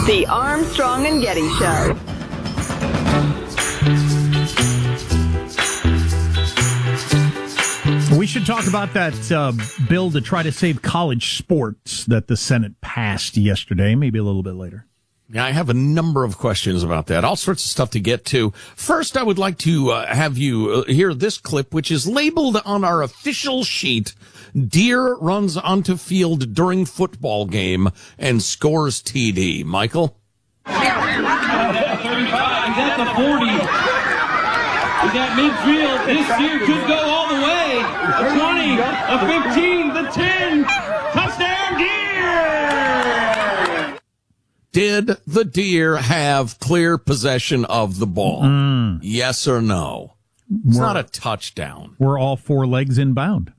The Armstrong and Getty Show. We should talk about that bill to try to save college sports that the Senate passed yesterday, maybe a little bit later. Yeah, I have a number of questions about that. All sorts of stuff to get to. First, I would like to have you hear this clip, which is labeled on our official sheet. Deer runs onto field during football game and scores TD. Michael? 35, he's at the 40. He's at midfield. This deer could go all the way. 20, a 15, the 10. Touchdown, deer! Did the deer have clear possession of the ball? Yes or no? It's not a touchdown. We're all four legs inbound.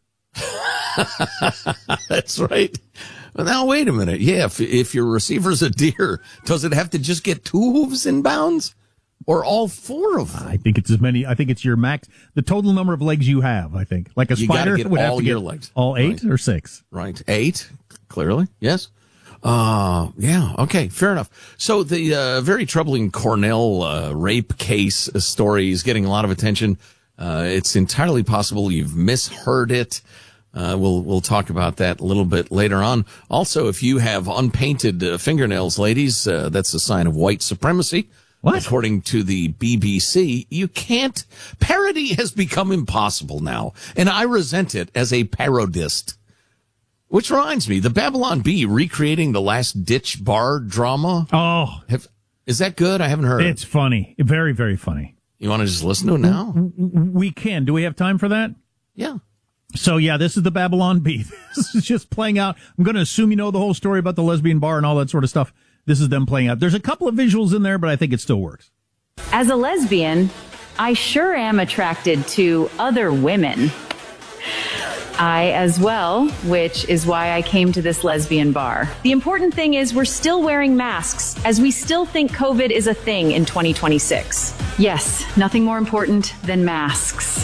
That's right. Well, now, wait a minute. Yeah, if your receiver's a deer, does it have to just get two hooves in bounds? Or all four of them? I think it's as many. I think it's your max, the total number of legs you have, I think. Like a spider would have all to your get legs. All eight or six? Right. 8, clearly. Yes. Yeah. Okay. Fair enough. So the very troubling Cornell rape case story is getting a lot of attention. It's entirely possible you've misheard it. We'll talk about that a little bit later on. Also, if you have unpainted fingernails, ladies, that's a sign of white supremacy. What? According to the BBC, you can't. Parody has become impossible now, and I resent it as a parodist. Which reminds me, the Babylon Bee recreating the Last Ditch bar drama. Oh, is that good? I haven't heard. It's funny, very, very funny. You want to just listen to it now? We can. Do we have time for that? Yeah. So, yeah, this is the Babylon Bee. This is just playing out. I'm going to assume you know the whole story about the lesbian bar and all that sort of stuff. This is them playing out. There's a couple of visuals in there, but I think it still works. As a lesbian, I sure am attracted to other women. I as well, which is why I came to this lesbian bar. The important thing is we're still wearing masks, as we still think COVID is a thing in 2026. Yes, nothing more important than masks.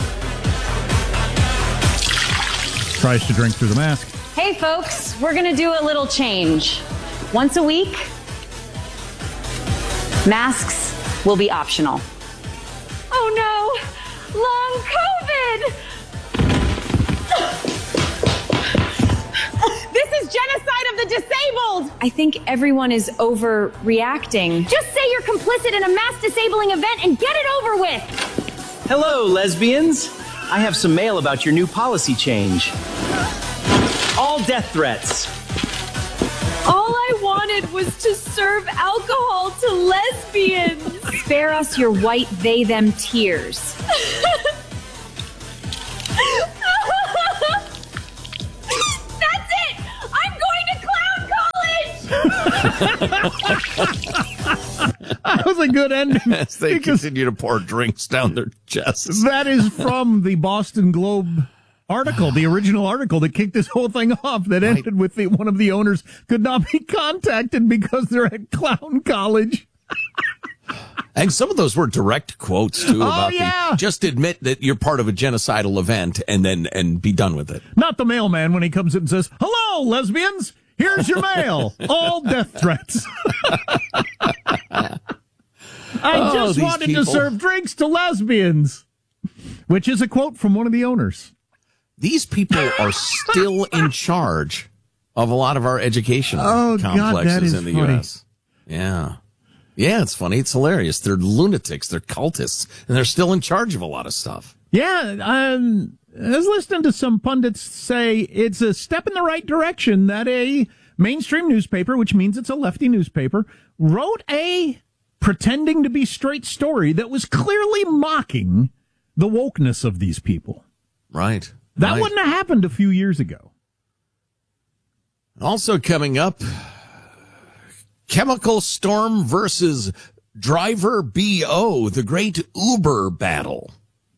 Tries to drink through the mask. Hey folks, we're gonna do a little change. Once a week, masks will be optional. Oh no, long COVID! This is genocide of the disabled! I think everyone is overreacting. Just say you're complicit in a mass disabling event and get it over with! Hello, lesbians. I have some mail about your new policy change. All death threats. All I wanted was to serve alcohol to lesbians. Spare us your white they-them tears. That's it! I'm going to clown college! That was a good ending. As they continue to pour drinks down their chests. That is from the Boston Globe article, the original article that kicked this whole thing off, that ended with one of the owners could not be contacted because they're at clown college. And some of those were direct quotes too about just admit that you're part of a genocidal event and be done with it. Not the mailman when he comes in and says, "Hello, lesbians. Here's your mail. All death threats." I just wanted to serve drinks to lesbians, which is a quote from one of the owners. These people are still in charge of a lot of our educational complexes in the U.S. Yeah. Yeah, it's funny. It's hilarious. They're lunatics. They're cultists. And they're still in charge of a lot of stuff. Yeah. I was listening to some pundits say it's a step in the right direction that a mainstream newspaper, which means it's a lefty newspaper, wrote a pretending to be straight story that was clearly mocking the wokeness of these people. Right. That wouldn't have happened a few years ago. Also coming up, chemical storm versus driver BO, the great Uber battle.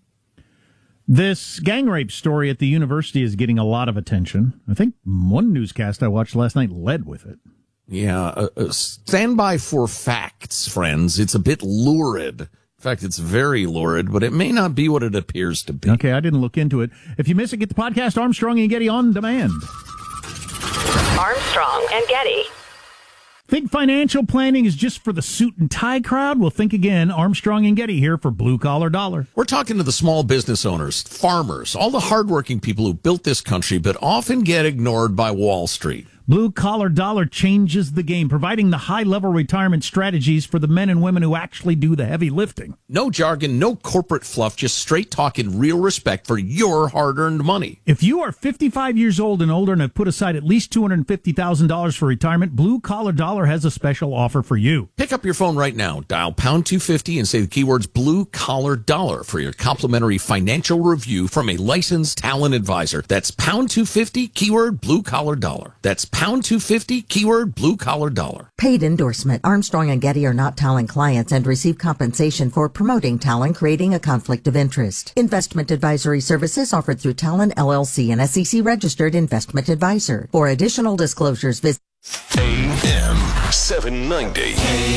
This gang rape story at the university is getting a lot of attention. I think one newscast I watched last night led with it. Yeah, stand by for facts, friends. It's a bit lurid. In fact, it's very lurid, but it may not be what it appears to be. Okay, I didn't look into it. If you miss it, get the podcast Armstrong and Getty on demand. Armstrong and Getty. Think financial planning is just for the suit and tie crowd? Well, think again. Armstrong and Getty here for Blue Collar Dollar. We're talking to the small business owners, farmers, all the hardworking people who built this country, but often get ignored by Wall Street. Blue Collar Dollar changes the game, providing the high-level retirement strategies for the men and women who actually do the heavy lifting. No jargon, no corporate fluff, just straight talk and real respect for your hard-earned money. If you are 55 years old and older and have put aside at least $250,000 for retirement, Blue Collar Dollar has a special offer for you. Pick up your phone right now, dial pound 250 and say the keywords Blue Collar Dollar for your complimentary financial review from a licensed talent advisor. That's pound 250, keyword Blue Collar Dollar. That's pound 250, keyword Blue Collar Dollar. Paid endorsement. Armstrong and Getty are not Talon clients and receive compensation for promoting Talon, creating a conflict of interest. Investment advisory services offered through Talon LLC, an SEC registered investment advisor. For additional disclosures, visit AM 790.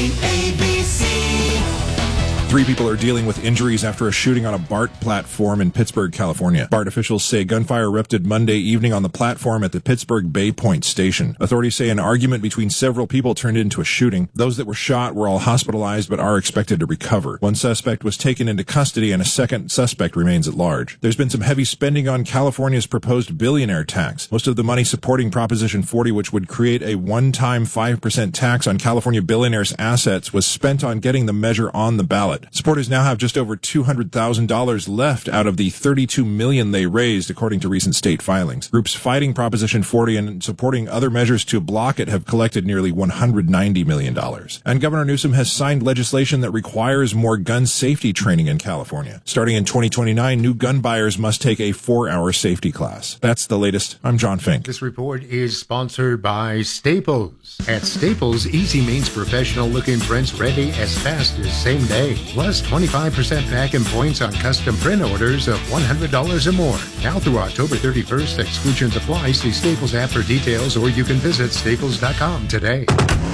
ABC. 3 people are dealing with injuries after a shooting on a BART platform in Pittsburgh, California. BART officials say gunfire erupted Monday evening on the platform at the Pittsburgh Bay Point station. Authorities say an argument between several people turned into a shooting. Those that were shot were all hospitalized but are expected to recover. One suspect was taken into custody and a second suspect remains at large. There's been some heavy spending on California's proposed billionaire tax. Most of the money supporting Proposition 40, which would create a one-time 5% tax on California billionaires' assets, was spent on getting the measure on the ballot. Supporters now have just over $200,000 left out of the $32 million they raised, according to recent state filings. Groups fighting Proposition 40 and supporting other measures to block it have collected nearly $190 million. And Governor Newsom has signed legislation that requires more gun safety training in California. Starting in 2029, new gun buyers must take a 4-hour safety class. That's the latest. I'm John Fink. This report is sponsored by Staples. At Staples, easy means professional-looking prints ready as fast as same day. Plus 25% back in points on custom print orders of $100 or more. Now through October 31st, exclusions apply. See Staples app for details, or you can visit staples.com today.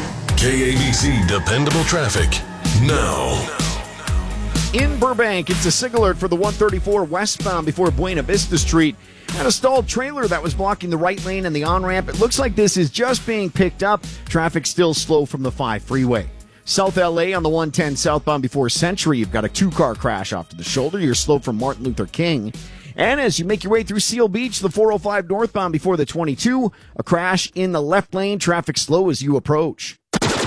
KABC Dependable Traffic now. In Burbank, it's a SIG alert for the 134 westbound before Buena Vista Street. Had a stalled trailer that was blocking the right lane and the on-ramp. It looks like this is just being picked up. Traffic still slow from the 5 freeway. South LA on the 110 southbound before Century, you've got a 2-car crash off to the shoulder. You're slow from Martin Luther King. And as you make your way through Seal Beach, the 405 northbound before the 22, a crash in the left lane. Traffic slow as you approach.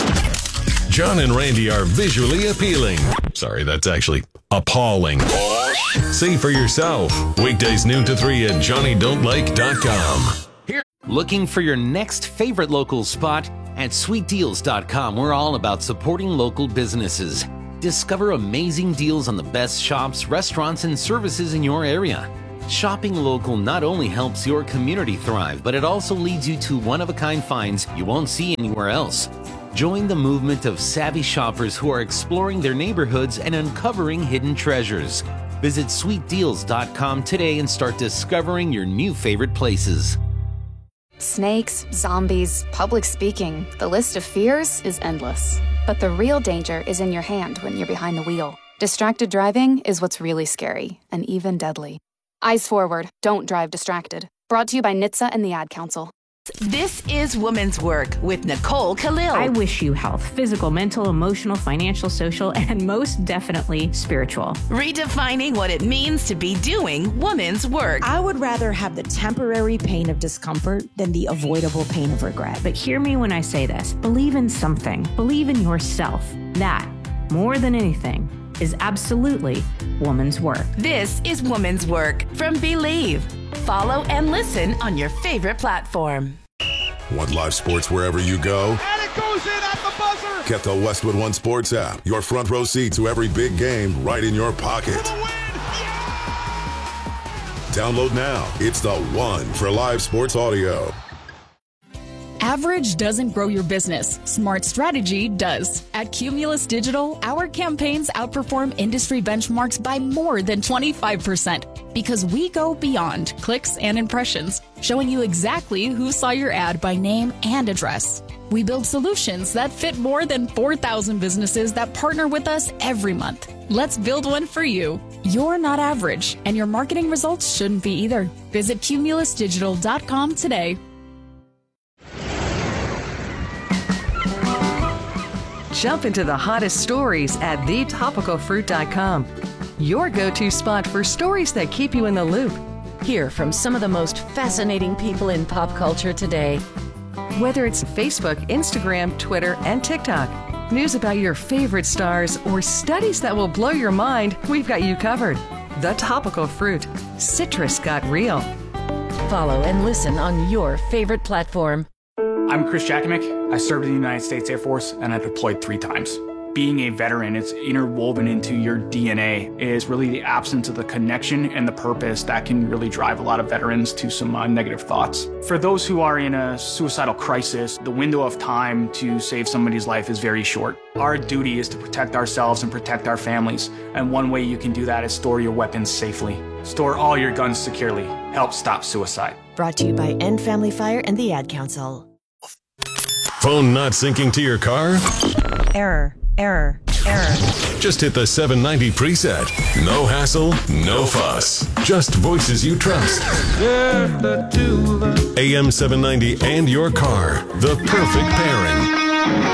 John and Randy are visually appealing. Sorry, that's actually appalling. See for yourself. Weekdays noon to 3 at johnnydon'tlike.com. Looking for your next favorite local spot? At sweetdeals.com, we're all about supporting local businesses. Discover amazing deals on the best shops, restaurants, and services in your area. Shopping local not only helps your community thrive, but it also leads you to one-of-a-kind finds you won't see anywhere else. Join the movement of savvy shoppers who are exploring their neighborhoods and uncovering hidden treasures. Visit sweetdeals.com today and start discovering your new favorite places. Snakes, zombies, public speaking, the list of fears is endless. But the real danger is in your hand when you're behind the wheel. Distracted driving is what's really scary and even deadly. Eyes forward, don't drive distracted. Brought to you by NHTSA and the Ad Council. This is Women's Work with Nicole Khalil. I wish you health, physical, mental, emotional, financial, social, and most definitely spiritual. Redefining what it means to be doing women's work. I would rather have the temporary pain of discomfort than the avoidable pain of regret. But hear me when I say this. Believe in something. Believe in yourself. That, more than anything, is absolutely woman's work. This is Woman's Work from Believe. Follow and listen on your favorite platform. Want live sports wherever you go? And it goes in at the buzzer. Get the Westwood One Sports app. Your front row seat to every big game right in your pocket. Download now. It's the one for live sports audio. Average doesn't grow your business. Smart strategy does. At Cumulus Digital, our campaigns outperform industry benchmarks by more than 25% because we go beyond clicks and impressions, showing you exactly who saw your ad by name and address. We build solutions that fit more than 4,000 businesses that partner with us every month. Let's build one for you. You're not average, and your marketing results shouldn't be either. Visit cumulusdigital.com today. Jump into the hottest stories at thetopicalfruit.com. Your go-to spot for stories that keep you in the loop. Hear from some of the most fascinating people in pop culture today. Whether it's Facebook, Instagram, Twitter, and TikTok, news about your favorite stars, or studies that will blow your mind, we've got you covered. The Topical Fruit. Citrus got real. Follow and listen on your favorite platform. I'm Chris Jakimick. I served in the United States Air Force and I deployed 3 times. Being a veteran, it's interwoven into your DNA. It is really the absence of the connection and the purpose that can really drive a lot of veterans to some negative thoughts. For those who are in a suicidal crisis, the window of time to save somebody's life is very short. Our duty is to protect ourselves and protect our families. And one way you can do that is store your weapons safely. Store all your guns securely. Help stop suicide. Brought to you by End Family Fire and the Ad Council. Phone not syncing to your car? Error. Just hit the 790 preset. No hassle, no fuss. Just voices you trust. AM 790 and your car. The perfect pairing.